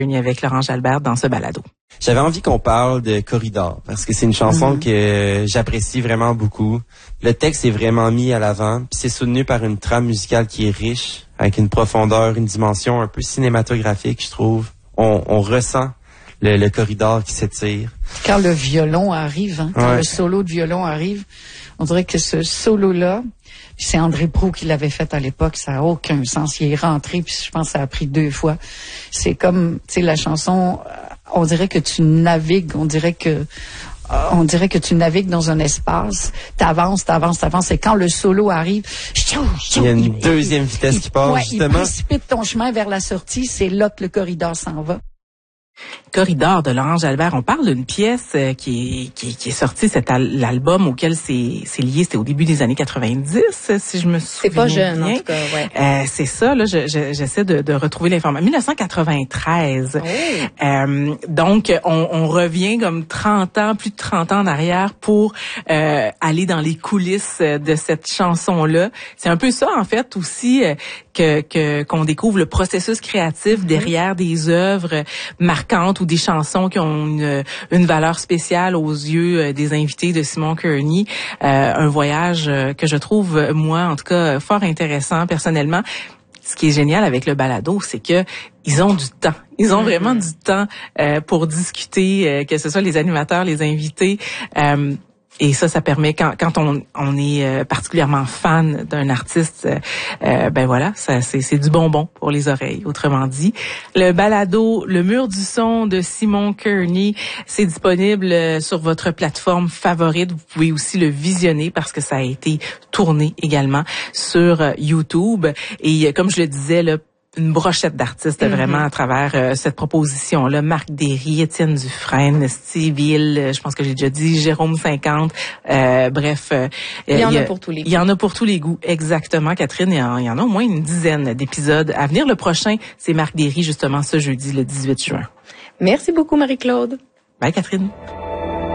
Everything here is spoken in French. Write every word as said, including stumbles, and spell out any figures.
avec Laurent Jalbert dans ce balado. J'avais envie qu'on parle de Corridor parce que c'est une chanson mm-hmm. que j'apprécie vraiment beaucoup. Le texte est vraiment mis à l'avant, puis c'est soutenu par une trame musicale qui est riche, avec une profondeur, une dimension un peu cinématographique, je trouve. On, on ressent le, le corridor qui s'étire. Quand le violon arrive, hein, quand ouais. le solo de violon arrive, on dirait que ce solo-là, c'est André Proulx qui l'avait fait à l'époque, ça n'a aucun sens. Il est rentré, puis je pense que ça a pris deux fois. C'est comme, tu sais, la chanson, on dirait que tu navigues, on dirait que on dirait que tu navigues dans un espace, t'avances, t'avances, t'avances, et quand le solo arrive, il y a une deuxième vitesse il, qui part, ouais, justement. Il précipite ton chemin vers la sortie, c'est là que le corridor s'en va. Corridor de Laurent Jalbert, on parle d'une pièce qui est, qui est, qui est sortie, cet al- l'album auquel c'est, c'est lié, c'était au début des années quatre-vingt-dix, si je me souviens C'est pas jeune, bien. en tout cas, ouais. Euh, c'est ça, là, je, je, j'essaie de, de retrouver l'information. dix-neuf cent quatre-vingt-treize. Oh. Euh, donc, on, on revient comme trente ans, plus de trente ans en arrière pour euh, aller dans les coulisses de cette chanson-là. C'est un peu ça, en fait, aussi, euh, que, que qu'on découvre le processus créatif mm-hmm. derrière des œuvres marquantes ou des chansons qui ont une, une valeur spéciale aux yeux des invités de Simon Kearney. Euh, un voyage que je trouve, moi, en tout cas, fort intéressant personnellement. Ce qui est génial avec le balado, c'est que ils ont du temps. Ils ont vraiment du temps euh, pour discuter, euh, que ce soit les animateurs, les invités. Euh, Et ça, ça permet, quand, quand on, on est euh, particulièrement fan d'un artiste, euh, ben voilà, ça, c'est, c'est du bonbon pour les oreilles, autrement dit. Le balado Le Mur du Son de Simon Kearney, c'est disponible sur votre plateforme favorite. Vous pouvez aussi le visionner parce que ça a été tourné également sur YouTube. Et comme je le disais, là, une brochette d'artistes mm-hmm. vraiment à travers euh, cette proposition-là. Marc Derry, Étienne Dufresne, Steve Hill, je pense que j'ai déjà dit, Jérôme cinquante, euh, bref. Euh, il y en a, a pour tous les goûts. Il y en a pour tous les goûts, exactement, Catherine. Il y en, il y en a au moins une dizaine d'épisodes à venir. Le prochain, c'est Marc Derry, justement, ce jeudi, le dix-huit juin. Merci beaucoup, Marie-Claude. Bye, Catherine.